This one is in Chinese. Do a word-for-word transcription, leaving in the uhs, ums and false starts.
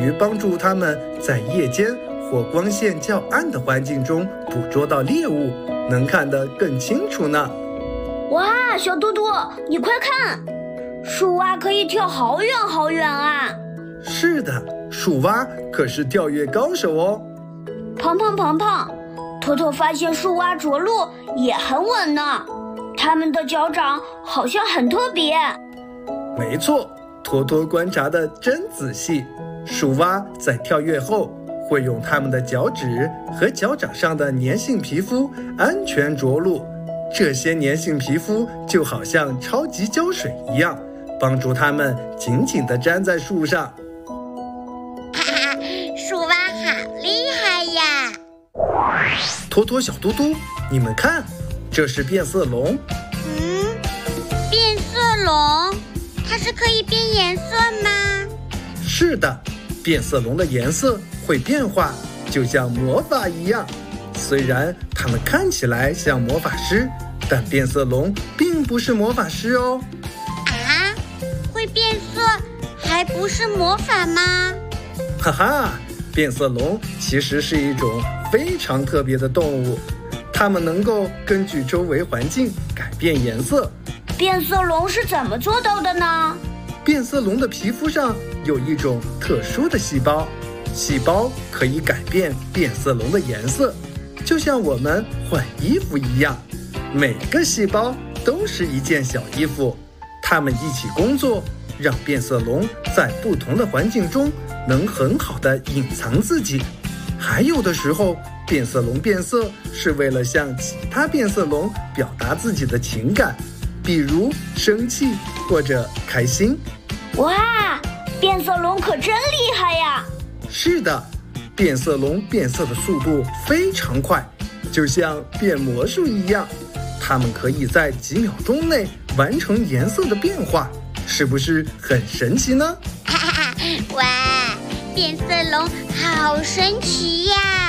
于帮助它们在夜间或光线较暗的环境中捕捉到猎物，能看得更清楚呢。 哇，小嘟嘟，你快看，树蛙可以跳好远好远啊！ 是的，树蛙可是跳跃高手哦。 胖胖胖胖，托托发现树蛙着陆也很稳呢，它们的脚掌好像很特别。 没错，托托观察得真仔细。树蛙在跳跃后会用它们的脚趾和脚掌上的粘性皮肤安全着陆，这些粘性皮肤就好像超级胶水一样，帮助它们紧紧地粘在树上。 哈哈，树蛙好厉害呀！ 托托小嘟嘟，你们看，这是变色龙。 嗯，变色龙，它是可以变颜色吗？ 是的，变色龙的颜色会变化，就像魔法一样。虽然它们看起来像魔法师，但变色龙并不是魔法师哦。 啊，会变色还不是魔法吗？ 哈哈，变色龙其实是一种非常特别的动物，它们能够根据周围环境改变颜色。 变色龙是怎么做到的呢？ 变色龙的皮肤上有一种特殊的细胞，细胞可以改变变色龙的颜色，就像我们换衣服一样，每个细胞都是一件小衣服，它们一起工作，让变色龙在不同的环境中能很好地隐藏自己。还有的时候，变色龙变色是为了向其他变色龙表达自己的情感，比如生气或者开心。 哇，变色龙可真厉害呀！ 是的，变色龙变色的速度非常快，就像变魔术一样，它们可以在几秒钟内完成颜色的变化，是不是很神奇呢？ 哈哈，哇，变色龙好神奇呀！